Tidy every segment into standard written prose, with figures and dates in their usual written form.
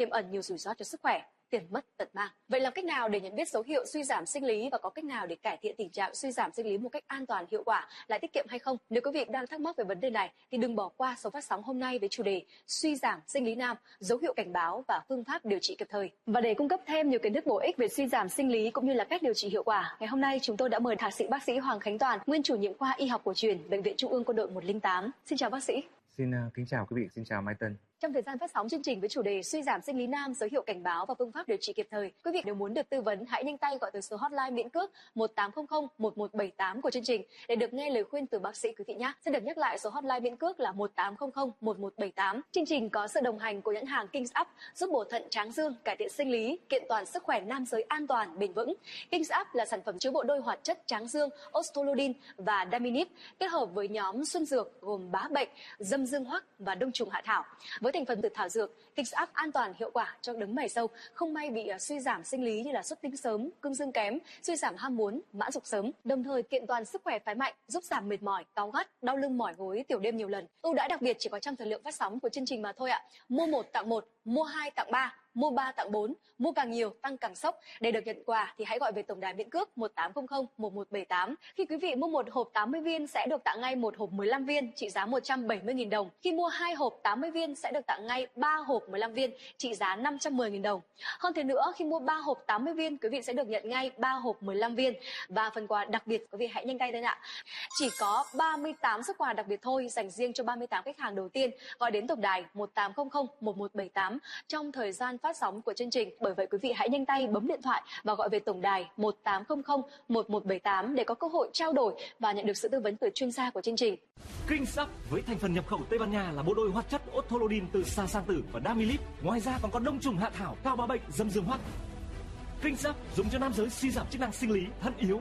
tiềm ẩn nhiều rủi ro cho sức khỏe, tiền mất tật mang. Vậy làm cách nào để nhận biết dấu hiệu suy giảm sinh lý và có cách nào để cải thiện tình trạng suy giảm sinh lý một cách an toàn, hiệu quả, lại tiết kiệm hay không? Nếu quý vị đang thắc mắc về vấn đề này thì đừng bỏ qua số phát sóng hôm nay với chủ đề suy giảm sinh lý nam, dấu hiệu cảnh báo và phương pháp điều trị kịp thời. Và để cung cấp thêm nhiều kiến thức bổ ích về suy giảm sinh lý cũng như là cách điều trị hiệu quả, ngày hôm nay chúng tôi đã mời thạc sĩ bác sĩ Hoàng Khánh Toàn, nguyên chủ nhiệm khoa y học cổ truyền Bệnh viện Trung ương Quân đội 108. Xin chào bác sĩ. Xin kính chào quý vị, xin chào Mai Tân. Trong thời gian phát sóng chương trình với chủ đề suy giảm sinh lý nam, dấu hiệu cảnh báo và phương pháp điều trị kịp thời, quý vị nếu muốn được tư vấn hãy nhanh tay gọi từ số hotline miễn cước 1800 1178 của chương trình để được nghe lời khuyên từ bác sĩ quý vị nhé. Xin được nhắc lại số hotline miễn cước là 1800 1178. Chương trình có sự đồng hành của nhãn hàng Kings Up giúp bổ thận tráng dương, cải thiện sinh lý, kiện toàn sức khỏe nam giới an toàn, bền vững. Kings Up là sản phẩm chứa bộ đôi hoạt chất tráng dương, Ostolodin và Daminip kết hợp với nhóm xuân dược gồm bá bệnh, dâm dương hoắc và đông trùng hạ thảo. Với thành phần từ thảo dược, Kings Up an toàn hiệu quả cho đấng mày râu, không may bị suy giảm sinh lý như là xuất tinh sớm, cương dương kém, suy giảm ham muốn, mãn dục sớm, đồng thời kiện toàn sức khỏe phái mạnh, giúp giảm mệt mỏi, cáu gắt, đau lưng mỏi gối, tiểu đêm nhiều lần. Ưu đãi đặc biệt chỉ có trong thời lượng phát sóng của chương trình mà thôi ạ. Mua 1 tặng 1, mua 2 tặng 3, mua 3 tặng 4, mua càng nhiều tăng càng sốc. Để được nhận quà thì hãy gọi về tổng đài miễn cước 1800 1178. Khi quý vị mua một hộp 80 viên sẽ được tặng ngay một hộp 15 viên trị giá 170.000 đồng. Khi mua 2 hộp 80 viên sẽ được tặng ngay 3 hộp 15 viên trị giá 510.000 đồng. Hơn thế nữa, khi mua 3 hộp 80 viên quý vị sẽ được nhận ngay 3 hộp 15 viên và phần quà đặc biệt, quý vị hãy nhanh tay lên ạ. Chỉ có 38 suất quà đặc biệt thôi dành riêng cho 38 khách hàng đầu tiên gọi đến tổng đài 1800 1178 trong thời gian phát sóng của chương trình. Bởi vậy quý vị hãy nhanh tay bấm điện thoại và gọi về tổng đài 1800 1178 để có cơ hội trao đổi và nhận được sự tư vấn từ chuyên gia của chương trình. Kings Up với thành phần nhập khẩu Tây Ban Nha là bộ đôi hoạt chất Ostolodin từ sa sang tử và Daminip. Ngoài ra còn có đông trùng hạ thảo, cao bá bệnh, dâm dương hoắc. Kings Up dùng cho nam giới suy giảm chức năng sinh lý, thận yếu,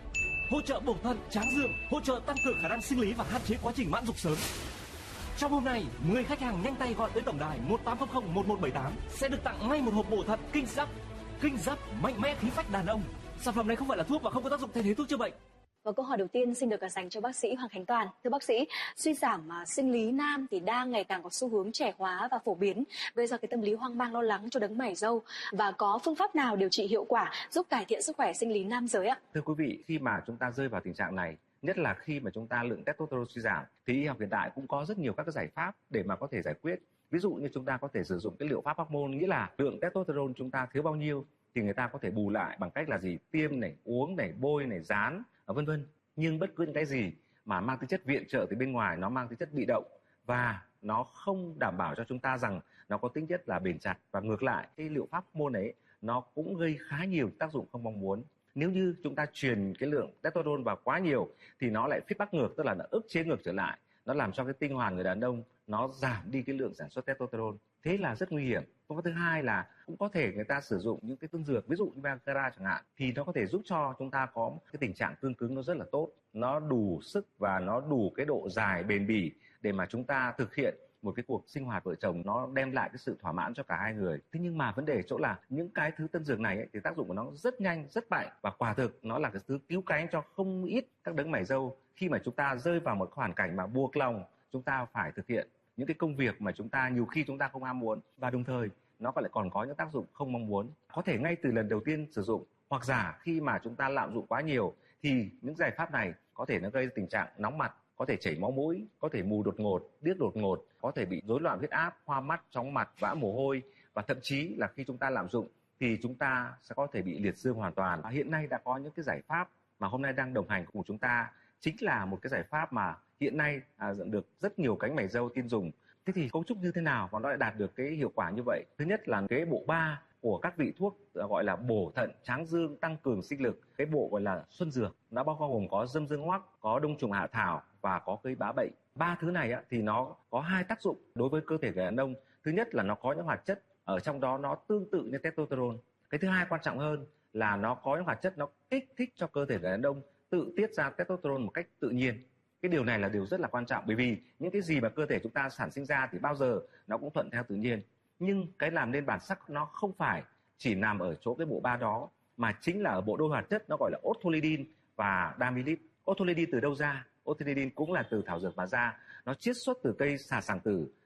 hỗ trợ bổ thận, tráng dương, hỗ trợ tăng cường khả năng sinh lý và hạn chế quá trình mãn dục sớm. Trong hôm nay, 10 khách hàng nhanh tay gọi tới tổng đài 1800 1178 sẽ được tặng ngay một hộp bổ thận Kings Up. Kings Up mạnh mẽ khí phách đàn ông. Sản phẩm này không phải là thuốc và không có tác dụng thay thế thuốc chữa bệnh. Và câu hỏi đầu tiên xin được dành cho bác sĩ Hoàng Khánh Toàn. Thưa bác sĩ, suy giảm sinh lý nam thì đang ngày càng có xu hướng trẻ hóa và phổ biến, gây ra cái tâm lý hoang mang lo lắng cho đấng mày râu, và có phương pháp nào điều trị hiệu quả giúp cải thiện sức khỏe sinh lý nam giới ạ? Thưa quý vị, khi mà chúng ta rơi vào tình trạng này, nhất là khi mà chúng ta lượng testosterone suy giảm, thì y học hiện đại cũng có rất nhiều các cái giải pháp để mà có thể giải quyết. Ví dụ như chúng ta có thể sử dụng cái liệu pháp hormone, nghĩa là lượng testosterone chúng ta thiếu bao nhiêu thì người ta có thể bù lại bằng cách là gì? Tiêm này, uống này, bôi này, dán, vân vân. Nhưng bất cứ những cái gì mà mang tính chất viện trợ từ bên ngoài, nó mang tính chất bị động và nó không đảm bảo cho chúng ta rằng nó có tính chất là bền chặt. Và ngược lại, cái liệu pháp hormone ấy nó cũng gây khá nhiều tác dụng không mong muốn. Nếu như chúng ta truyền cái lượng testosterone vào quá nhiều thì nó lại feedback ngược, tức là nó ức chế ngược trở lại. Nó làm cho cái tinh hoàn người đàn ông nó giảm đi cái lượng sản xuất testosterone. Thế là rất nguy hiểm. Phương pháp thứ hai là cũng có thể người ta sử dụng những cái tương dược, ví dụ như Viagra chẳng hạn, thì nó có thể giúp cho chúng ta có cái tình trạng cương cứng nó rất là tốt. Nó đủ sức và nó đủ cái độ dài bền bỉ để mà chúng ta thực hiện một cái cuộc sinh hoạt vợ chồng, nó đem lại cái sự thỏa mãn cho cả hai người. Thế nhưng mà vấn đề chỗ là những cái thứ tân dược này ấy, thì tác dụng của nó rất nhanh, rất mạnh, và quả thực nó là cái thứ cứu cánh cho không ít các đấng mày râu khi mà chúng ta rơi vào một hoàn cảnh mà buộc lòng chúng ta phải thực hiện những cái công việc mà chúng ta nhiều khi chúng ta không ham muốn, và đồng thời nó lại còn có những tác dụng không mong muốn. Có thể ngay từ lần đầu tiên sử dụng, hoặc giả khi mà chúng ta lạm dụng quá nhiều thì những giải pháp này có thể nó gây tình trạng nóng mặt, có thể chảy máu mũi, có thể mù đột ngột, điếc đột ngột, có thể bị rối loạn huyết áp, hoa mắt, chóng mặt, vã mồ hôi, và thậm chí là khi chúng ta lạm dụng thì chúng ta sẽ có thể bị liệt dương hoàn toàn. Và hiện nay đã có những cái giải pháp mà hôm nay đang đồng hành cùng chúng ta, chính là một cái giải pháp mà hiện nay được rất nhiều cánh mày râu tin dùng. Thế thì cấu trúc như thế nào mà nó lại đạt được cái hiệu quả như vậy? Thứ nhất là cái bộ ba của các vị thuốc gọi là bổ thận, tráng dương, tăng cường sinh lực. Cái bộ gọi là xuân dược, nó bao gồm có dâm dương hoắc, có đông trùng hạ thảo và có cây bá bệnh. Ba thứ này thì nó có hai tác dụng đối với cơ thể người đàn ông. Thứ nhất là nó có những hoạt chất ở trong đó nó tương tự như testosterone. Cái thứ hai quan trọng hơn là nó có những hoạt chất nó kích thích cho cơ thể người đàn ông tự tiết ra testosterone một cách tự nhiên. Cái điều này là điều rất là quan trọng, bởi vì những cái gì mà cơ thể chúng ta sản sinh ra thì bao giờ nó cũng thuận theo tự nhiên. Nhưng cái làm nên bản sắc nó không phải chỉ nằm ở chỗ cái bộ ba đó, mà chính là ở bộ đôi hoạt chất nó gọi là Ostolodin và Daminip. Ostolodin từ đâu ra? Ostolodin cũng là từ thảo dược mà ra. Nó chiết xuất từ cây xà sàng tử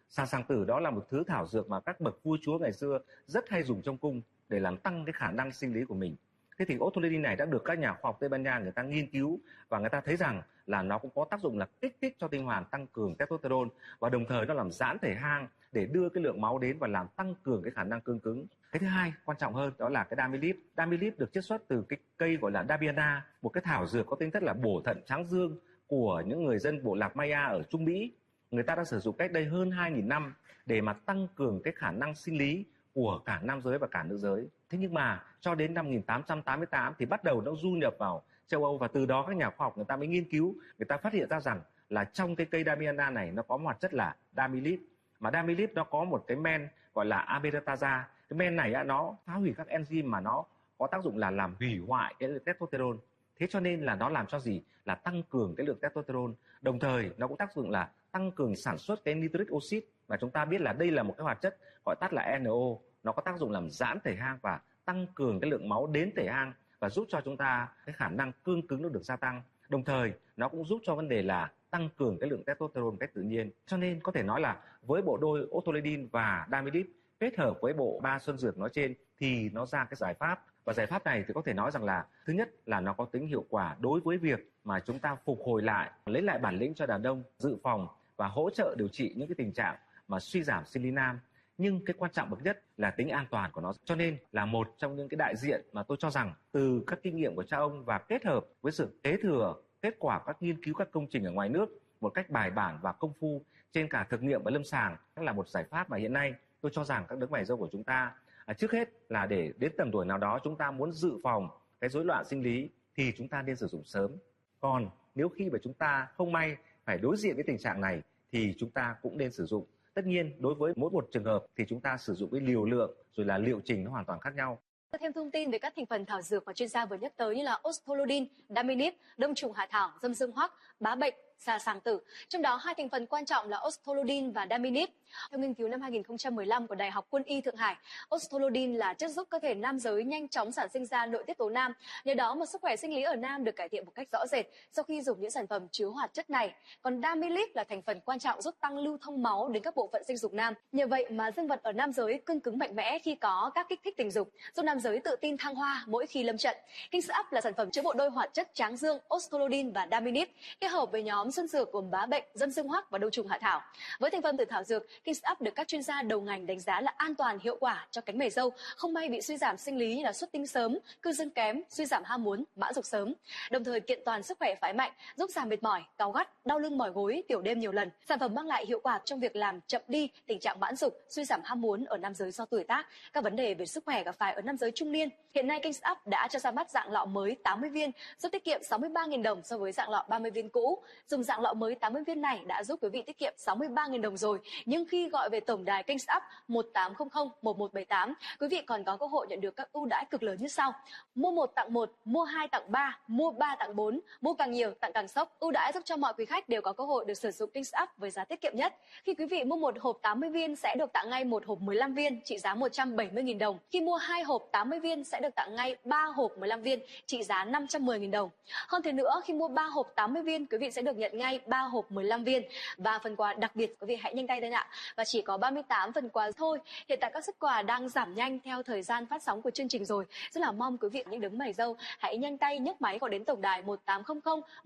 Xà sàng tử đó là một thứ thảo dược mà các bậc vua chúa ngày xưa rất hay dùng trong cung để làm tăng cái khả năng sinh lý của mình. Thế thì ortholodin này đã được các nhà khoa học Tây Ban Nha người ta nghiên cứu và người ta thấy rằng là nó cũng có tác dụng là kích thích cho tinh hoàn, tăng cường testosterone và đồng thời nó làm giãn thể hang để đưa cái lượng máu đến và làm tăng cường cái khả năng cương cứng. Cái thứ hai quan trọng hơn đó là cái Damilip. Damilip được chiết xuất từ cái cây gọi là Dabiana, một cái thảo dược có tính chất là bổ thận tráng dương của những người dân bộ lạc Maya ở Trung Mỹ. Người ta đã sử dụng cách đây hơn 2.000 năm để mà tăng cường cái khả năng sinh lý của cả nam giới và cả nữ giới. Thế nhưng mà cho đến năm 1888 thì bắt đầu nó du nhập vào châu Âu và từ đó các nhà khoa học người ta mới nghiên cứu, người ta phát hiện ra rằng là trong cái cây Dabiana này nó có một hoạt chất là Damilip. Mà Damilip nó có một cái men gọi là amyloidase. Cái men này nó phá hủy các enzyme mà nó có tác dụng là làm hủy hoại cái testosterone. Thế cho nên là nó làm cho gì? Là tăng cường cái lượng testosterone. Đồng thời nó cũng tác dụng là tăng cường sản xuất cái nitric oxide. Và chúng ta biết là đây là một cái hoạt chất gọi tắt là NO. Nó có tác dụng làm giãn thể hang và tăng cường cái lượng máu đến thể hang và giúp cho chúng ta cái khả năng cương cứng nó được gia tăng. Đồng thời nó cũng giúp cho vấn đề là tăng cường cái lượng testosterone một cách tự nhiên. Cho nên có thể nói là với bộ đôi ortholodin và Damilip kết hợp với bộ 3 xuân dược nói trên thì nó ra cái giải pháp. Và giải pháp này thì có thể nói rằng là thứ nhất là nó có tính hiệu quả đối với việc mà chúng ta phục hồi lại, lấy lại bản lĩnh cho đàn ông, dự phòng và hỗ trợ điều trị những cái tình trạng mà suy giảm sinh lý nam. Nhưng cái quan trọng bậc nhất là tính an toàn của nó. Cho nên là một trong những cái đại diện mà tôi cho rằng từ các kinh nghiệm của cha ông và kết hợp với sự kế thừa kết quả các nghiên cứu các công trình ở ngoài nước một cách bài bản và công phu trên cả thực nghiệm và lâm sàng là một giải pháp mà hiện nay tôi cho rằng các đấng mày râu của chúng ta trước hết là để đến tầm tuổi nào đó chúng ta muốn dự phòng cái rối loạn sinh lý thì chúng ta nên sử dụng sớm. Còn nếu khi mà chúng ta không may phải đối diện với tình trạng này thì chúng ta cũng nên sử dụng. Tất nhiên đối với mỗi một trường hợp thì chúng ta sử dụng cái liều lượng rồi là liệu trình nó hoàn toàn khác nhau. Thêm thông tin về các thành phần thảo dược mà chuyên gia vừa nhắc tới như là ortholodin, Damilip, đông trùng hạ thảo, dâm dương hoắc, bá bệnh, xà sàng tử. Trong đó hai thành phần quan trọng là ortholodin và Damilip. Theo nghiên cứu năm 2015 của Đại học Quân y Thượng Hải, ortholodin là chất giúp cơ thể nam giới nhanh chóng sản sinh ra nội tiết tố nam. Nhờ đó mà sức khỏe sinh lý ở nam được cải thiện một cách rõ rệt sau khi dùng những sản phẩm chứa hoạt chất này. Còn Damilip là thành phần quan trọng giúp tăng lưu thông máu đến các bộ phận sinh dục nam. Nhờ vậy mà dương vật ở nam giới cương cứng mạnh mẽ khi có các kích thích tình dục, giúp nam giới tự tin thăng hoa mỗi khi lâm trận. Kings Up là sản phẩm chứa bộ đôi hoạt chất tráng dương ortholodin và Damilip kết hợp với nhóm xuân dược gồm bá bệnh, dâm dương hoắc và đông trùng hạ thảo. Với thành phần từ thảo dược, Kings Up được các chuyên gia đầu ngành đánh giá là an toàn, hiệu quả cho cánh mày râu không may bị suy giảm sinh lý như là xuất tinh sớm, cương dương kém, suy giảm ham muốn, mãn dục sớm. Đồng thời kiện toàn sức khỏe phái mạnh, giúp giảm mệt mỏi, cáu gắt, đau lưng mỏi gối, tiểu đêm nhiều lần. Sản phẩm mang lại hiệu quả trong việc làm chậm đi tình trạng mãn dục, suy giảm ham muốn ở nam giới do tuổi tác, các vấn đề về sức khỏe gặp phải ở nam giới trung niên. Hiện nay Kings Up đã cho ra mắt dạng lọ mới 80 viên, giúp tiết kiệm 63.000 đồng so với dạng lọ 30 viên cũ. Dùng dạng lọ mới 80 viên này đã giúp quý vị tiết kiệm 63.000 đồng rồi, nhưng khi gọi về tổng đài Kings Up 1800 1178, quý vị còn có cơ hội nhận được các ưu đãi cực lớn như sau: mua 1 tặng 1, mua 2 tặng 3, mua 3 tặng 4, mua càng nhiều tặng càng sốc. Ưu đãi giúp cho mọi quý khách đều có cơ hội được sử dụng Kings Up với giá tiết kiệm nhất. Khi quý vị mua một hộp 80 viên sẽ được tặng ngay một hộp 15 viên trị giá 170.000 đồng. Khi mua 2 hộp 80 viên sẽ được tặng ngay 3 hộp 15 viên trị giá 510.000 đồng. Hơn thế nữa, khi mua 3 hộp 80 viên, quý vị sẽ được nhận ngay 3 hộp 15 viên và phần quà đặc biệt. Quý vị hãy nhanh tay đây ạ. Và chỉ có 38 phần quà thôi. Hiện tại các suất quà đang giảm nhanh theo thời gian phát sóng của chương trình rồi. Rất là mong quý vị những đấng mày râu hãy nhanh tay nhấc máy gọi đến tổng đài 1800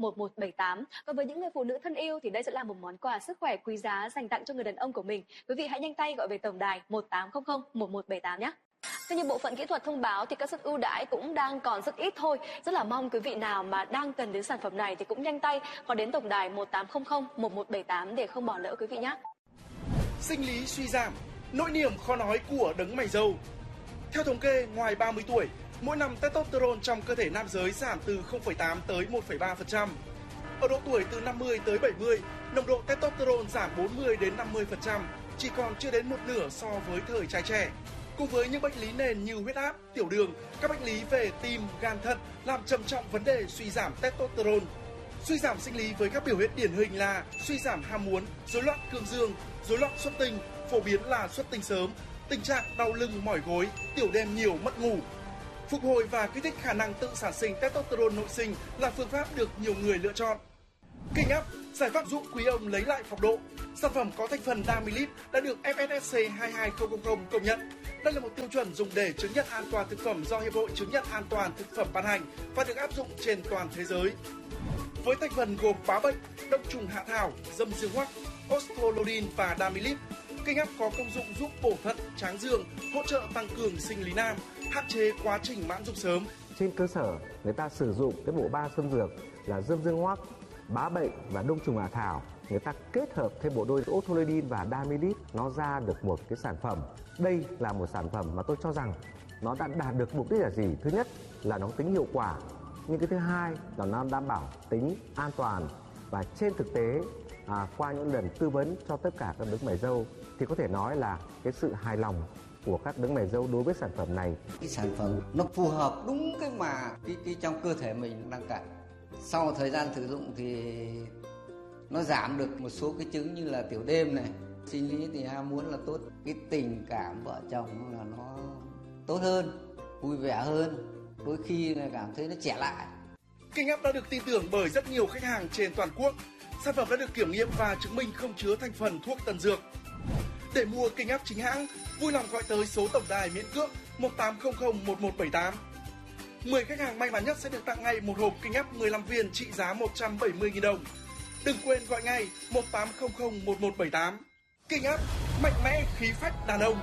1178. Còn với những người phụ nữ thân yêu thì đây sẽ là một món quà sức khỏe quý giá dành tặng cho người đàn ông của mình. Quý vị hãy nhanh tay gọi về tổng đài 1800 1178 nhé. Theo như bộ phận kỹ thuật thông báo thì các suất ưu đãi cũng đang còn rất ít thôi. Rất là mong quý vị nào mà đang cần đến sản phẩm này thì cũng nhanh tay gọi đến tổng đài 1800 1178 để không bỏ lỡ quý vị nhé. Sinh lý suy giảm, nỗi niềm khó nói của đấng mày râu. Theo thống kê, ngoài 30 tuổi, mỗi năm testosterone trong cơ thể nam giới giảm từ 0,8 tới 1,3%. Ở độ tuổi từ 50 tới 70, nồng độ testosterone giảm 40 đến 50%, chỉ còn chưa đến một nửa so với thời trai trẻ. Cùng với những bệnh lý nền như huyết áp, tiểu đường, các bệnh lý về tim, gan thận làm trầm trọng vấn đề suy giảm testosterone. Suy giảm sinh lý với các biểu hiện điển hình là suy giảm ham muốn, rối loạn cương dương, rối loạn xuất tinh, phổ biến là xuất tinh sớm, tình trạng đau lưng mỏi gối, tiểu đêm nhiều, mất ngủ. Phục hồi và kích thích khả năng tự sản sinh testosterone nội sinh là phương pháp được nhiều người lựa chọn. Kinh Up, giải pháp giúp quý ông lấy lại phong độ. Sản phẩm có thành phần Damilip đã được FSSC 22000 công nhận. Đây là một tiêu chuẩn dùng để chứng nhận an toàn thực phẩm do Hiệp hội chứng nhận an toàn thực phẩm ban hành và được áp dụng trên toàn thế giới. Với thành phần gồm bá bệnh, đông trùng hạ thảo, dâm dương hoắc, Ostrolodin và Damilip, Kinh Up có công dụng giúp bổ thận, tráng dương, hỗ trợ tăng cường sinh lý nam, hạn chế quá trình mãn dục sớm. Trên cơ sở người ta sử dụng cái bộ ba xuân dược là dâm dương hoắc, bá bệnh và đông trùng hạ thảo, người ta kết hợp thêm bộ đôi Ostrolodin và Damilip, nó ra được một cái sản phẩm. Đây là một sản phẩm mà tôi cho rằng nó đã đạt được mục đích là gì? Thứ nhất là nó tính hiệu quả, nhưng cái thứ hai là nó đảm bảo tính an toàn. Và trên thực tế qua những lần tư vấn cho tất cả các đấng mày râu thì có thể nói là cái sự hài lòng của các đấng mày râu đối với sản phẩm này. Cái sản phẩm nó phù hợp đúng cái mà cái trong cơ thể mình đang cần. Sau thời gian sử dụng thì nó giảm được một số cái chứng như là tiểu đêm này, sinh lý thì ham muốn là tốt, cái tình cảm vợ chồng là nó tốt hơn, vui vẻ hơn, đôi khi là cảm thấy nó trẻ lại. Kinh Up đã được tin tưởng bởi rất nhiều khách hàng trên toàn quốc. Sản phẩm đã được kiểm nghiệm và chứng minh không chứa thành phần thuốc tân dược. Để mua Kinh Up chính hãng, vui lòng gọi tới số tổng đài miễn cước 1800 1178. 10 khách hàng may mắn nhất sẽ được tặng ngay một hộp Kinh Up 15 viên trị giá 170.000 đồng. Đừng quên gọi ngay 1800 1178. Kinh Up, mạnh mẽ khí phách đàn ông.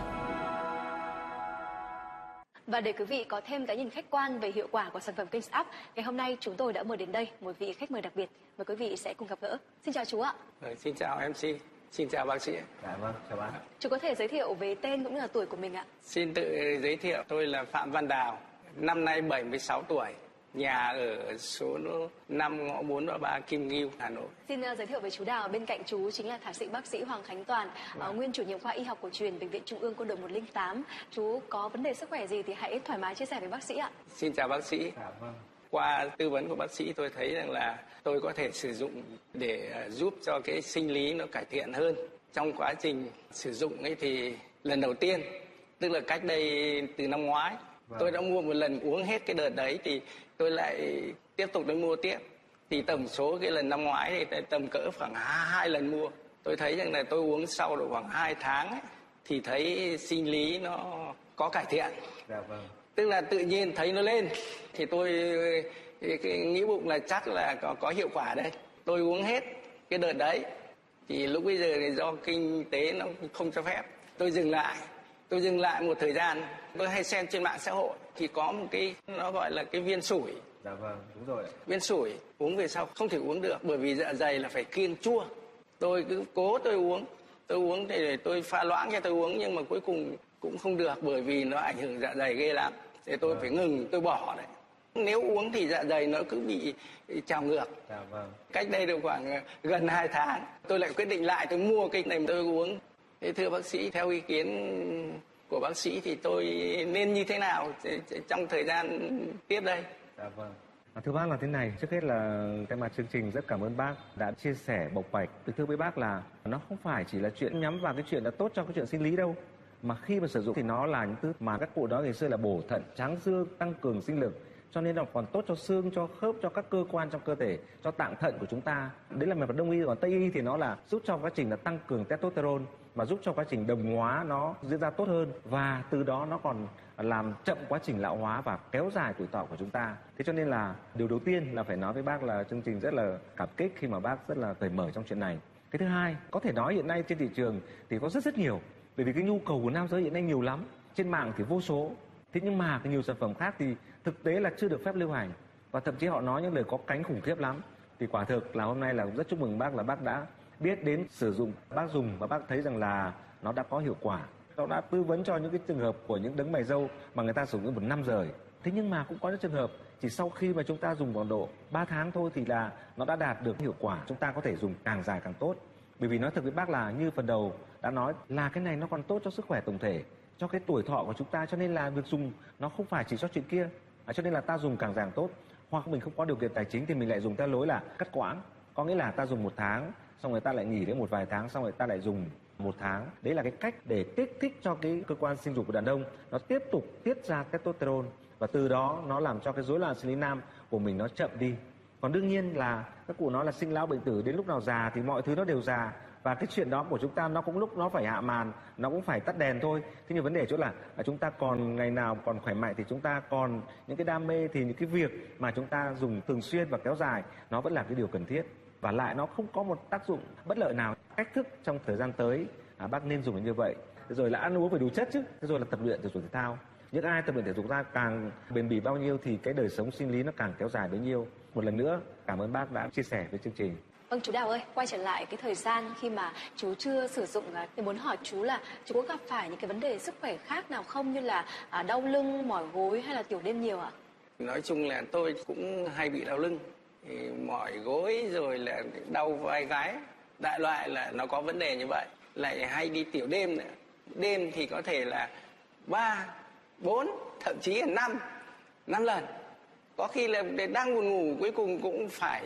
Và để quý vị có thêm cái nhìn khách quan về hiệu quả của sản phẩm Kinh Up, ngày hôm nay chúng tôi đã mời đến đây một vị khách mời đặc biệt. Mời quý vị sẽ cùng gặp gỡ. Xin chào chú ạ. Xin chào MC, xin chào bác sĩ. Dạ vâng, chào bác. Chú có thể giới thiệu về tên cũng như là tuổi của mình ạ? Xin tự giới thiệu, tôi là Phạm Văn Đào, năm nay 76 tuổi, nhà ở số 5 ngõ 4 và 3 Kim Ngưu, Hà Nội. Xin giới thiệu với chú Đào, bên cạnh chú chính là thạc sĩ bác sĩ Hoàng Khánh Toàn, nguyên chủ nhiệm khoa y học cổ truyền Bệnh viện Trung ương Quân đội 108. Chú có vấn đề sức khỏe gì thì hãy thoải mái chia sẻ với bác sĩ ạ. Xin chào bác sĩ. Dạ vâng. Qua tư vấn của bác sĩ tôi thấy rằng là tôi có thể sử dụng để giúp cho cái sinh lý nó cải thiện hơn. Trong quá trình sử dụng ấy thì lần đầu tiên, tức là cách đây từ năm ngoái, tôi đã mua một lần, uống hết cái đợt đấy thì tôi lại tiếp tục tôi mua tiếp. Thì tổng số cái lần năm ngoái thì tầm cỡ khoảng 2 lần mua. Tôi thấy rằng là tôi uống sau được khoảng 2 tháng ấy, thì thấy sinh lý nó có cải thiện. Dạ vâng. Tức là tự nhiên thấy nó lên thì tôi nghĩ bụng là chắc là có hiệu quả đây. Tôi uống hết cái đợt đấy thì lúc bây giờ thì do kinh tế nó không cho phép, tôi dừng lại một thời gian. Tôi hay xem trên mạng xã hội thì có một cái nó gọi là cái viên sủi. Dạ vâng, đúng rồi. Viên sủi uống về sau không thể uống được bởi vì dạ dày là phải kiêng chua. Tôi cứ cố tôi uống để tôi pha loãng cho tôi uống, nhưng mà cuối cùng cũng không được bởi vì nó ảnh hưởng dạ dày ghê lắm. Thế tôi phải ngừng, tôi bỏ đấy. Nếu uống thì dạ dày nó cứ bị trào ngược. Dạ vâng. Cách đây được khoảng gần 2 tháng tôi lại quyết định lại, tôi mua cái này tôi uống. Thế thưa bác sĩ, theo ý kiến của bác sĩ thì tôi nên như thế nào trong thời gian tiếp đây? Dạ vâng. Thưa bác là thế này, trước hết là thay mặt chương trình rất cảm ơn bác đã chia sẻ bộc bạch. Thưa với bác là nó không phải chỉ là chuyện nhắm vào cái chuyện là tốt cho cái chuyện sinh lý đâu, mà khi mà sử dụng thì nó là những thứ mà các cụ đó ngày xưa là bổ thận, tráng dương, tăng cường sinh lực, cho nên là còn tốt cho xương, cho khớp, cho các cơ quan trong cơ thể, cho tạng thận của chúng ta. Đấy là về mặt đông y. Còn tây y thì nó là giúp cho quá trình là tăng cường testosterone và giúp cho quá trình đồng hóa nó diễn ra tốt hơn, và từ đó nó còn làm chậm quá trình lão hóa và kéo dài tuổi thọ của chúng ta. Thế cho nên là điều đầu tiên là phải nói với bác là chương trình rất là cảm kích khi mà bác rất là cởi mở trong chuyện này. Cái thứ hai, có thể nói hiện nay trên thị trường thì có rất nhiều, bởi vì cái nhu cầu của nam giới hiện nay nhiều lắm, trên mạng thì vô số. Thế nhưng mà cái nhiều sản phẩm khác thì thực tế là chưa được phép lưu hành, và thậm chí họ nói những lời có cánh khủng khiếp lắm. Thì quả thực là hôm nay là cũng rất chúc mừng bác là bác đã biết đến sử dụng, bác dùng và bác thấy rằng là nó đã có hiệu quả. Nó đã tư vấn cho những cái trường hợp của những đấng mày râu mà người ta sử dụng 1 năm rồi. Thế nhưng mà cũng có những trường hợp chỉ sau khi mà chúng ta dùng khoảng độ 3 tháng thôi thì là nó đã đạt được hiệu quả. Chúng ta có thể dùng càng dài càng tốt. Bởi vì nói thật với bác là như phần đầu đã nói là cái này nó còn tốt cho sức khỏe tổng thể, cho cái tuổi thọ của chúng ta, cho nên là việc dùng nó không phải chỉ cho chuyện kia. Cho nên là ta dùng càng dài càng tốt. Hoặc mình không có điều kiện tài chính thì mình lại dùng theo lối là cắt quãng. Có nghĩa là ta dùng 1 tháng, xong người ta lại nghỉ đến một vài tháng, xong người ta lại dùng 1 tháng. Đấy là cái cách để kích thích cho cái cơ quan sinh dục của đàn ông nó tiếp tục tiết ra testosterone, và từ đó nó làm cho cái rối loạn sinh lý nam của mình nó chậm đi. Còn đương nhiên là các cụ nói là sinh lão bệnh tử, đến lúc nào già thì mọi thứ nó đều già, và cái chuyện đó của chúng ta nó cũng lúc nó phải hạ màn, nó cũng phải tắt đèn thôi. Thế nhưng vấn đề chỗ là chúng ta còn ngày nào còn khỏe mạnh thì chúng ta còn những cái đam mê, thì những cái việc mà chúng ta dùng thường xuyên và kéo dài nó vẫn là cái điều cần thiết, và lại nó không có một tác dụng bất lợi nào. Cách thức trong thời gian tới bác nên dùng như vậy. Rồi là ăn uống phải đủ chất chứ, rồi là tập luyện thể dục thể thao. Những ai tập luyện thể dục ra càng bền bỉ bao nhiêu thì cái đời sống sinh lý nó càng kéo dài bấy nhiêu. Một lần nữa cảm ơn bác đã chia sẻ với chương trình. Vâng, chú Đào ơi, quay trở lại cái thời gian khi mà chú chưa sử dụng thì muốn hỏi chú là chú có gặp phải những cái vấn đề sức khỏe khác nào không, như là đau lưng, mỏi gối hay là tiểu đêm nhiều ạ? Nói chung là tôi cũng hay bị đau lưng, mỏi gối rồi là đau vai gáy. Đại loại là nó có vấn đề như vậy. Lại hay đi tiểu đêm nữa. Đêm thì có thể là 3, 4, thậm chí là 5 lần. Có khi là đang buồn ngủ cuối cùng cũng phải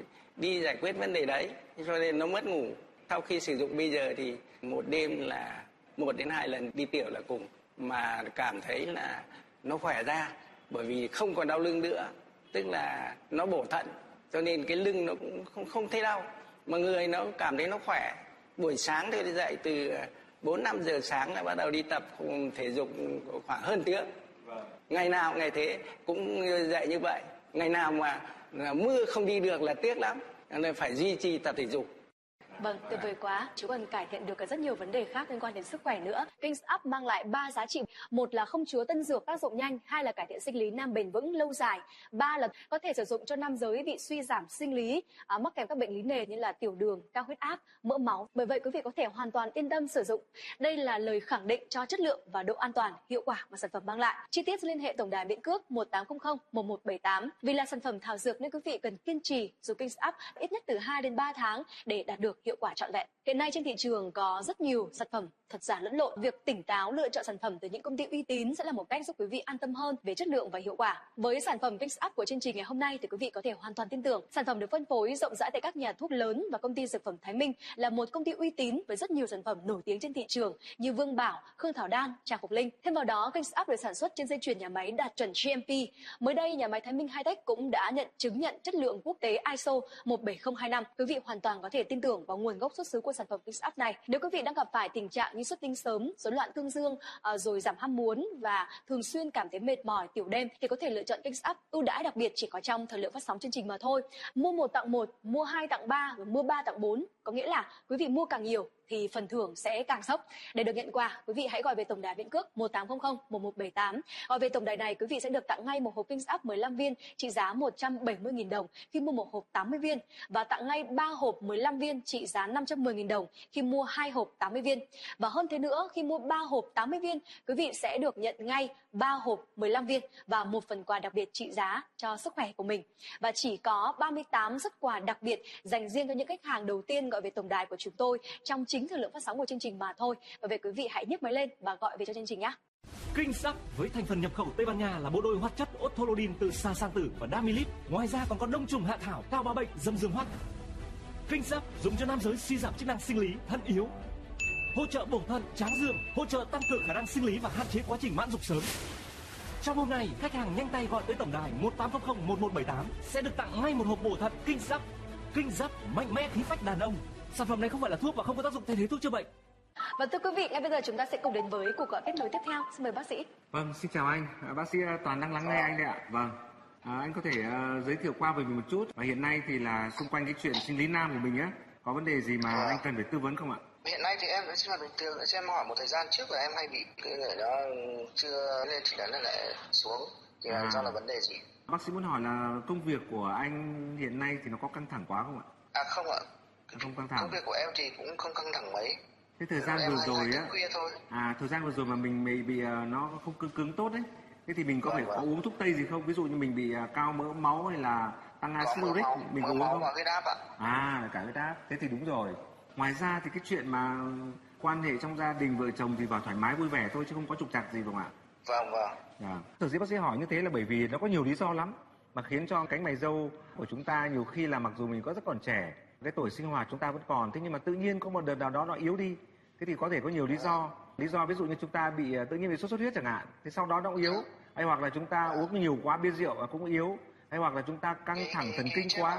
đi giải quyết vấn đề đấy, cho nên nó mất ngủ. Sau khi sử dụng bây giờ thì một đêm là 1 đến 2 lần đi tiểu là cùng, mà cảm thấy là nó khỏe ra, bởi vì không còn đau lưng nữa, tức là nó bổ thận, cho nên cái lưng nó cũng không thấy đau, mà người nó cảm thấy nó khỏe. Buổi sáng thì dậy từ 4-5 giờ sáng là bắt đầu đi tập thể dục khoảng hơn tiếng. Ngày nào ngày thế cũng dậy như vậy. Ngày nào mà mưa không đi được là tiếc lắm, nên phải duy trì tập thể dục. Vâng, tuyệt vời quá. Chú còn cải thiện được rất nhiều vấn đề khác liên quan đến sức khỏe nữa. Kings Up mang lại 3 giá trị. 1 là không chứa tân dược tác dụng nhanh. 2 là cải thiện sinh lý nam bền vững lâu dài. 3 là có thể sử dụng cho nam giới bị suy giảm sinh lý, mắc kèm các bệnh lý nền như là tiểu đường, cao huyết áp, mỡ máu. Bởi vậy quý vị có thể hoàn toàn yên tâm sử dụng. Đây là lời khẳng định cho chất lượng và độ an toàn, hiệu quả mà sản phẩm mang lại. Chi tiết liên hệ tổng đài miễn cước 1800 1178. Vì là sản phẩm thảo dược nên quý vị cần kiên trì dùng Kings Up ít nhất từ 2 đến 3 tháng để đạt được hiệu quả trọn vẹn. Hiện nay trên thị trường có rất nhiều sản phẩm thật giả lẫn lộn. Việc tỉnh táo lựa chọn sản phẩm từ những công ty uy tín sẽ là một cách giúp quý vị an tâm hơn về chất lượng và hiệu quả. Với sản phẩm Kings Up của chương trình ngày hôm nay thì quý vị có thể hoàn toàn tin tưởng. Sản phẩm được phân phối rộng rãi tại các nhà thuốc lớn, và công ty dược phẩm Thái Minh là một công ty uy tín với rất nhiều sản phẩm nổi tiếng trên thị trường như Vương Bảo, Khương Thảo Đan, Trà Phục Linh. Thêm vào đó, Kings Up được sản xuất trên dây chuyền nhà máy đạt chuẩn GMP. Mới đây, nhà máy Thái Minh Hitech cũng đã chứng nhận chất lượng quốc tế ISO 17025. Quý vị hoàn toàn có thể tin tưởng vào nguồn gốc xuất xứ của sản phẩm Kings Up này. Nếu quý vị đang gặp phải tình trạng như xuất tinh sớm, rối loạn cương dương, rồi giảm ham muốn và thường xuyên cảm thấy mệt mỏi tiểu đêm thì có thể lựa chọn Kings Up. Ưu đãi đặc biệt chỉ có trong thời lượng phát sóng chương trình mà thôi. Mua 1 tặng 1, mua 2 tặng 3, và mua 3 tặng 4. Có nghĩa là quý vị mua càng nhiều thì phần thưởng sẽ càng sốc. Để được nhận quà, quý vị hãy gọi về tổng đài miễn cước 1800 1178. Gọi về tổng đài này, quý vị sẽ được tặng ngay một hộp Kings Up 15 viên trị giá 170.000 đồng khi mua một hộp 80 viên, và tặng ngay 3 hộp 15 viên trị giá 510.000 đồng khi mua 2 hộp 80 viên. Và hơn thế nữa, khi mua 3 hộp 80 viên, quý vị sẽ được nhận ngay 3 hộp 15 viên và một phần quà đặc biệt trị giá cho sức khỏe của mình. Và chỉ có 38 suất quà đặc biệt dành riêng cho những khách hàng đầu tiên gọi về tổng đài của chúng tôi trong chính thời lượng phát sóng của chương trình mà thôi. Và vậy quý vị hãy nhấc máy lên và gọi về cho chương trình nhé. Kings Up với thành phần nhập khẩu Tây Ban Nha là bộ đôi hoạt chất Otolodin từ Sa Sang Tử và Damilip. Ngoài ra còn có đông trùng hạ thảo, cao bá bệnh, dâm dương hoắc. Kings Up dùng cho nam giới suy giảm chức năng sinh lý, thận yếu, hỗ trợ bổ thận, tráng dương, hỗ trợ tăng cường khả năng sinh lý và hạn chế quá trình mãn dục sớm. Trong hôm nay, khách hàng nhanh tay gọi tới tổng đài 1800 1178 sẽ được tặng ngay một hộp bổ thận Kings Up. Kings Up mạnh mẽ khí phách đàn ông. Sản phẩm này không phải là thuốc và không có tác dụng thay thế thuốc chữa bệnh. Và thưa quý vị, ngay bây giờ chúng ta sẽ cùng đến với cuộc gọi kết nối tiếp theo. Xin mời bác sĩ. Vâng, xin chào anh. Bác sĩ Toàn đang lắng nghe anh đây ạ. Vâng. Anh có thể giới thiệu qua về mình một chút, và hiện nay thì là xung quanh cái chuyện sinh lý nam của mình á, có vấn đề gì mà anh cần phải tư vấn không ạ? Hiện nay thì em đã sinh hoạt bình thường, cho em hỏi một thời gian trước là em hay bị cái người đó chưa lên thì nó lại xuống, thì do là vấn đề gì? Bác sĩ muốn hỏi là công việc của anh hiện nay thì nó có căng thẳng quá không ạ? Không ạ. Không căng thẳng. Công việc của em thì cũng không căng thẳng mấy. Thế thời gian vừa rồi á, thôi. Thời gian vừa rồi mà mình bị nó không cứng tốt đấy, thế thì mình có phải có uống thuốc tây gì không? Ví dụ như mình bị cao mỡ máu hay là tăng axit uric, mình có uống không? Và huyết áp ạ. Cả huyết áp. Thế thì đúng rồi. Ngoài ra thì cái chuyện mà quan hệ trong gia đình vợ chồng thì vào thoải mái vui vẻ thôi, chứ không có trục trặc gì không ạ? Vâng. Sở dĩ bác sĩ hỏi như thế là bởi vì nó có nhiều lý do lắm mà khiến cho cánh mày râu của chúng ta nhiều khi là mặc dù mình có rất còn trẻ, cái tuổi sinh hoạt chúng ta vẫn còn, thế nhưng mà tự nhiên có một đợt nào đó nó yếu đi. Thế thì có thể có nhiều lý do ví dụ như chúng ta bị tự nhiên bị sốt xuất huyết chẳng hạn, thì sau đó nó cũng yếu, hay hoặc là chúng ta uống nhiều quá bia rượu cũng yếu, hay hoặc là chúng ta căng thẳng thần kinh quá.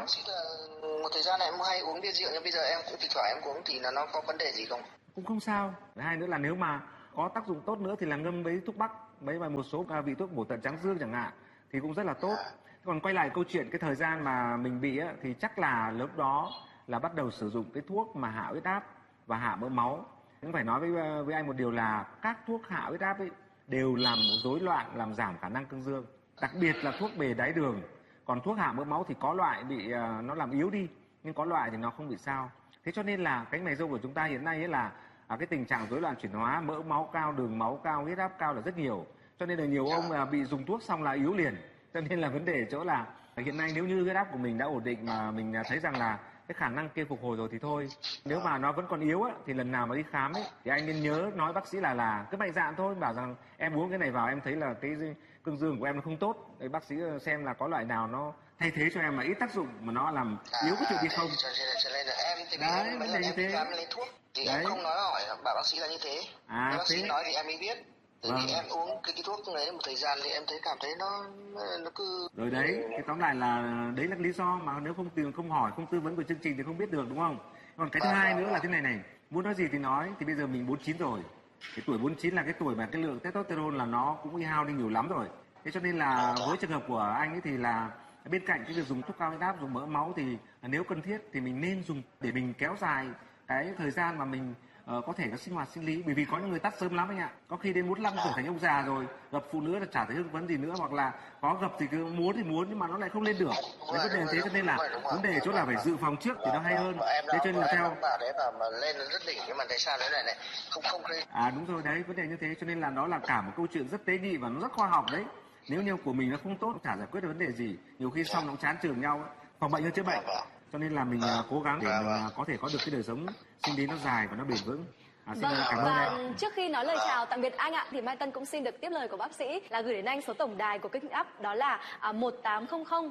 Một thời gian này em hay uống bia rượu nhưng bây giờ em cũng thỉnh thoảng em uống thì nó có vấn đề gì không? Cũng không sao. Hai nữa là nếu mà có tác dụng tốt nữa thì là ngâm mấy thuốc bắc, mấy và một số vị thuốc bổ thận tráng dương chẳng hạn thì cũng rất là tốt. Còn quay lại câu chuyện cái thời gian mà mình bị á, thì chắc là lúc đó là bắt đầu sử dụng cái thuốc mà hạ huyết áp và hạ mỡ máu. Cũng phải nói với anh một điều là các thuốc hạ huyết áp ấy đều làm rối loạn, làm giảm khả năng cương dương. Đặc biệt là thuốc bề đái đường. Còn thuốc hạ mỡ máu thì có loại bị nó làm yếu đi, nhưng có loại thì nó không bị sao. Thế cho nên là cánh mày râu của chúng ta hiện nay ấy là cái tình trạng rối loạn chuyển hóa, mỡ máu cao, đường máu cao, huyết áp cao là rất nhiều. Cho nên là nhiều ông bị dùng thuốc xong là yếu liền. Cho nên là vấn đề chỗ là hiện nay nếu như huyết áp của mình đã ổn định mà mình thấy rằng là cái khả năng kia phục hồi rồi thì thôi. Nếu mà nó vẫn còn yếu á, thì lần nào mà đi khám ấy thì anh nên nhớ nói bác sĩ là cứ mạnh dạn thôi, bảo rằng em uống cái này vào em thấy là cái cương dương của em nó không tốt, để bác sĩ xem là có loại nào nó thay thế cho em mà ít tác dụng mà nó làm yếu cái chuyện đi không. Cho nên là em thì đấy, mấy lần em đi khám lấy thuốc thì đấy. Em không nói hỏi bảo bác sĩ là như thế. Bác sĩ nói thì em mới biết. Bởi vì em uống cái thuốc này một thời gian thì em thấy cảm thấy nó cứ rồi đấy. Cái tóm lại là đấy là lý do mà nếu không tìm, không hỏi, không tư vấn của chương trình thì không biết được, đúng không? Còn cái thứ hai nữa là thế này, muốn nói gì thì nói, thì bây giờ mình 49 rồi. Cái tuổi 49 là cái tuổi mà cái lượng testosterone là nó cũng hao đi nhiều lắm rồi. Thế cho nên là với trường hợp của anh ấy thì là bên cạnh cái việc dùng thuốc cao huyết áp, dùng mỡ máu thì nếu cần thiết thì mình nên dùng để mình kéo dài cái thời gian mà mình có thể có sinh hoạt sinh lý. Bởi vì có những người tắt sớm lắm anh ạ, có khi đến 45 tuổi thành ông già rồi, gặp phụ nữ là chả thấy hưng phấn gì nữa, hoặc là có gặp thì cứ muốn thì muốn nhưng mà nó lại không lên được. Đấy vấn đề thế, cho nên là vấn đề chỗ là phải dự phòng trước thì nó hay hơn. Thế cho nên là theo mà lên rất đỉnh nhưng mà tại sao thế này không lên. Đúng rồi đấy, vấn đề như thế, cho nên là nó là cả một câu chuyện rất tế nhị và nó rất khoa học đấy. Nếu như của mình nó không tốt, chả giải quyết được vấn đề gì, nhiều khi xong nó chán chường nhau ấy. Phòng bệnh hơn chữa bệnh. Cho nên là mình cố gắng để mình có thể có được cái đời sống sinh lý nó dài và nó bền vững. Xin cảm ơn và trước khi nói lời chào tạm biệt anh ạ, thì Mai Tân cũng xin được tiếp lời của bác sĩ là gửi đến anh số tổng đài của kênh Up, đó là 1800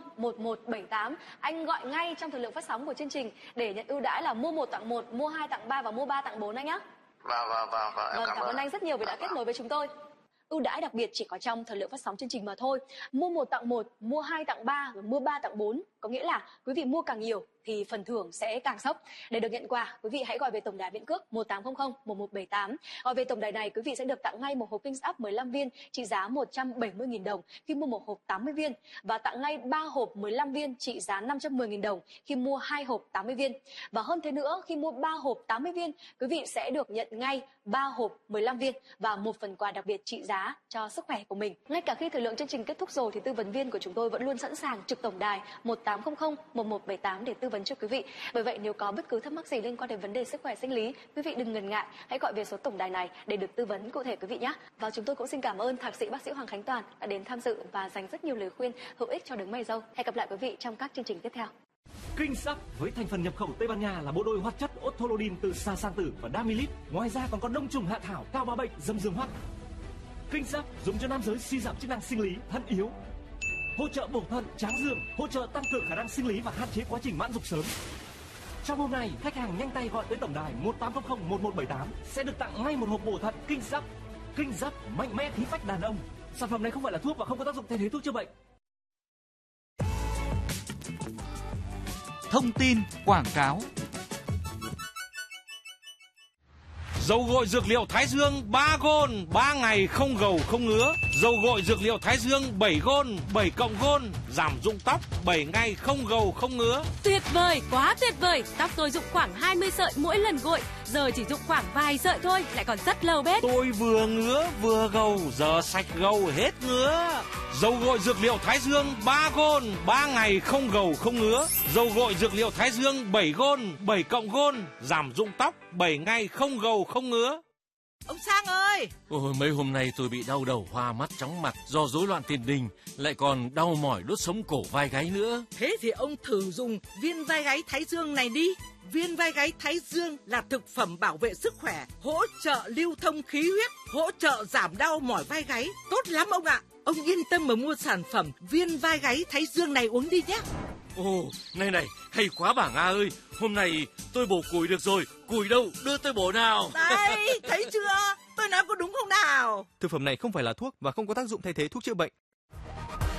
1178. Anh gọi ngay trong thời lượng phát sóng của chương trình để nhận ưu đãi là mua 1 tặng 1, mua 2 tặng 3 và mua 3 tặng 4 anh nhé. Vâng, cảm ơn anh rất nhiều vì đã kết nối với chúng tôi. Ưu đãi đặc biệt chỉ có trong thời lượng phát sóng chương trình mà thôi. Mua 1 tặng 1, mua 2 tặng 3 và mua 3 tặng 4. Có nghĩa là quý vị mua càng nhiều thì phần thưởng sẽ càng sốc. Để được nhận quà, quý vị hãy gọi về tổng đài miễn cước 1800 1178. Gọi về tổng đài này, quý vị sẽ được tặng ngay một hộp Kings Up 15 viên trị giá 170.000 đồng khi mua một hộp 80 viên và tặng ngay 3 hộp 15 viên trị giá 510.000 đồng khi mua 2 hộp 80 viên. Và hơn thế nữa, khi mua 3 hộp 80 viên, quý vị sẽ được nhận ngay 3 hộp 15 viên và một phần quà đặc biệt trị giá cho sức khỏe của mình. Ngay cả khi thời lượng chương trình kết thúc rồi thì tư vấn viên của chúng tôi vẫn luôn sẵn sàng trực tổng đài 1800 1178 để tư vấn cho quý vị. Bởi vậy nếu có bất cứ thắc mắc gì liên quan đến vấn đề sức khỏe sinh lý, quý vị đừng ngần ngại, hãy gọi về số tổng đài này để được tư vấn cụ thể quý vị nhé. Và chúng tôi cũng xin cảm ơn thạc sĩ bác sĩ Hoàng Khánh Toàn đã đến tham dự và dành rất nhiều lời khuyên hữu ích cho đấng mày râu. Hẹn gặp lại quý vị trong các chương trình tiếp theo. Kings Up với thành phần nhập khẩu Tây Ban Nha là bộ đôi hoạt chất Otolodin từ sa sang tử và Damilit. Ngoài ra còn có đông trùng hạ thảo, cao bá bệnh, dâm dương hoắc. Kings Up dùng cho nam giới suy giảm chức năng sinh lý, thận yếu, hỗ trợ bổ thận, tráng dương, hỗ trợ tăng cường khả năng sinh lý và hạn chế quá trình mãn dục sớm. Trong hôm nay, khách hàng nhanh tay gọi tới tổng đài 1800 1178 sẽ được tặng ngay một hộp bổ thận Kings Up. Kings Up mạnh mẽ khí phách đàn ông. Sản phẩm này không phải là thuốc và không có tác dụng thay thế thuốc chữa bệnh. Thông tin quảng cáo. Dầu gội dược liệu Thái Dương 3 gôn, 3 ngày không gầu không ngứa. Dầu gội dược liệu Thái Dương 7 gôn, 7 cộng gôn, giảm rụng tóc 7 ngày không gầu không ngứa. Tuyệt vời, quá tuyệt vời. Tóc tôi rụng khoảng 20 sợi mỗi lần gội, giờ chỉ rụng khoảng vài sợi thôi, lại còn rất lâu bết. Tôi vừa ngứa vừa gầu, giờ sạch gầu hết ngứa. Dầu gội dược liệu Thái Dương 3 gôn, 3 ngày không gầu không ngứa. Dầu gội dược liệu Thái Dương 7 gôn, 7 cộng gôn, giảm rụng tóc 7 ngày không gầu không ngứa. Ông Sang ơi! Ôi, mấy hôm nay tôi bị đau đầu, hoa mắt, chóng mặt do rối loạn tiền đình, lại còn đau mỏi đốt sống cổ vai gáy nữa. Thế thì ông thử dùng viên vai gáy Thái Dương này đi. Viên vai gáy Thái Dương là thực phẩm bảo vệ sức khỏe, hỗ trợ lưu thông khí huyết, hỗ trợ giảm đau mỏi vai gáy. Tốt lắm ông ạ! Ông yên tâm mà mua sản phẩm viên vai gáy Thái Dương này uống đi nhé. Ồ, này, hay quá bà Nga ơi. Hôm nay tôi bổ củi được rồi. Củi đâu, đưa tôi bổ nào. Đây, thấy chưa? Tôi nói có đúng không nào? Thực phẩm này không phải là thuốc và không có tác dụng thay thế thuốc chữa bệnh.